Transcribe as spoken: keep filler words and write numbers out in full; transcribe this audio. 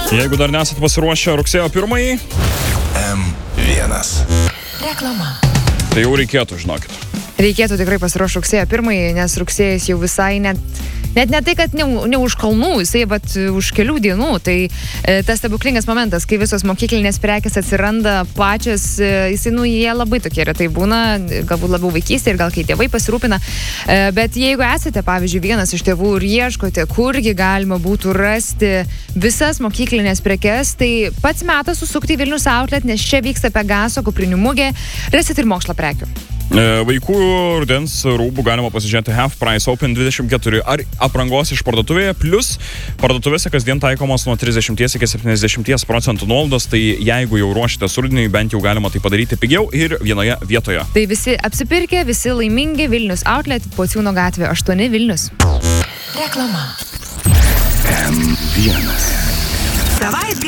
Jeigu dar nesat pasiruošę rugsėjo pirmąjį, M vienas. Reklama. Tai jau reikėtų, žinokit. Reikėtų tikrai pasiruošti rugsėjo pirmąjį, nes rugsėjas jau visai net, net ne tai, kad ne, ne už kalnų, jisai, bet už kelių dienų. Tai e, tas stebuklingas momentas, kai visos mokyklinės prekės atsiranda pačios, e, jisai, nu, jie labai tokie retai būna, galbūt labiau vaikystė ir gal kai tėvai pasirūpina. E, bet jeigu esate, pavyzdžiui, vienas iš tėvų ir ieškote, kurgi galima būtų rasti visas mokyklinės prekes, tai pats metas susukti į Vilnius Outlet, nes čia vyksta Pegaso kuprinių mugė, rasit ir mokslo prekių. Vaikų rudens rūbų galima pasižiūrėti Half Price Open dvidešimt keturi ar aprangos iš parduotuvėje, plus parduotuvėse kasdien taikomos nuo trisdešimt iki septyniasdešimt procentų nuolaidos, tai jeigu jau ruošitės rudeniui, bent jau galima tai padaryti pigiau ir vienoje vietoje. Tai visi apsipirkę, visi laimingi, Vilnius Outlet, Pociūno gatvė aštuoni, Vilnius. Reklama. M vienas. Savaitgalį.